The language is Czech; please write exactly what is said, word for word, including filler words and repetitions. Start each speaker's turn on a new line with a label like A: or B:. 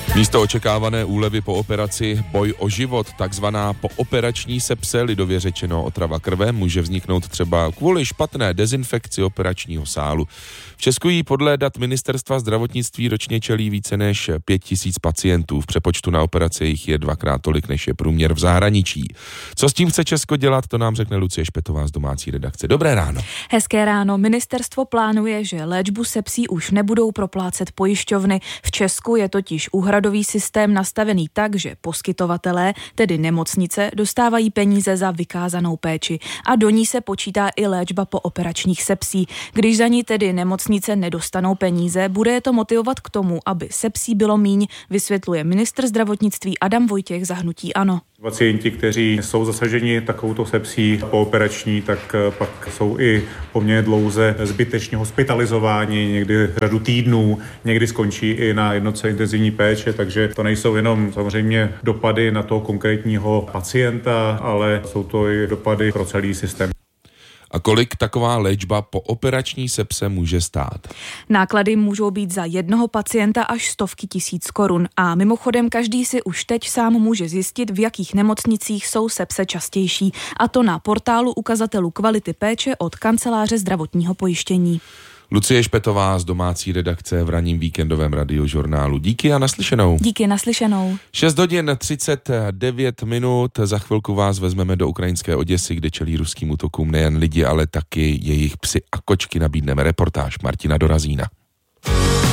A: Místo očekávané úlevy po operaci boj o život, takzvaná pooperační sepse, lidově řečeno otrava krve, může vzniknout třeba kvůli špatné dezinfekci operačního sálu. V Česku jí podle dat ministerstva zdravotnictví ročně čelí více než pět tisíc pacientů. V přepočtu na operaci jich je dvakrát tolik, než je průměr v zahraničí. Co s tím chce Česko dělat, to nám řekne Lucie Špetová z domácí redakce. Dobré ráno.
B: Hezké ráno. Ministerstvo plánuje, že léčbu sepsí už nebudou proplácet pojišťovny. V Česku je totiž úhradový systém nastavený tak, že poskytovatelé, tedy nemocnice, dostávají peníze za vykázanou péči a do ní se počítá i léčba po operačních sepsí. Když za ní tedy nemocnice nedostanou peníze, bude je to motivovat k tomu, aby sepsí bylo míň, vysvětluje ministr zdravotnictví Adam Vojtěch za hnutí ANO.
C: Pacienti, kteří jsou zasaženi takovouto sepsí pooperační, tak pak jsou i poměrně dlouze zbytečně hospitalizováni, někdy řadu týdnů, někdy skončí i na jednotce intenzivní péče, takže to nejsou jenom samozřejmě dopady na toho konkrétního pacienta, ale jsou to i dopady pro celý systém.
A: A kolik taková léčba po operační sepse může stát?
B: Náklady můžou být za jednoho pacienta až stovky tisíc korun. A mimochodem každý si už teď sám může zjistit, v jakých nemocnicích jsou sepse častější. A to na portálu ukazatelů kvality péče od kanceláře zdravotního pojištění.
A: Lucie Špetová z domácí redakce v ranním víkendovém radiožurnálu. Díky a naslyšenou.
B: Díky, naslyšenou.
A: šest hodin třicet devět minut. Za chvilku vás vezmeme do ukrajinské Oděsy, kde čelí ruským útokům nejen lidi, ale taky jejich psy a kočky. Nabídneme reportáž Martina Dorazína.